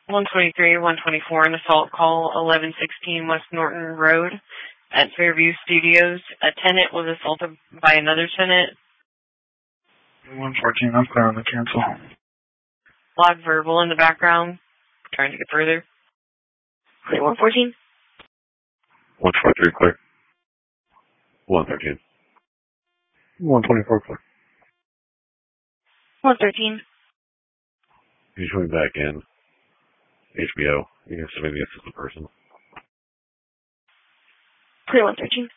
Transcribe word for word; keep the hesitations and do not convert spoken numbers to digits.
one twenty-three, one twenty-four, an assault call, eleven sixteen West Norton Road at Fairview Studios. A tenant was assaulted by another tenant. one fourteen, I'm clear on the cancel. Log verbal in the background. Trying to get further. Clear one fourteen. one twenty-three clear. one thirteen. one twenty-four clear. one thirteen. He's coming back in. H B O. You can submit the assistant person. Clear one thirteen.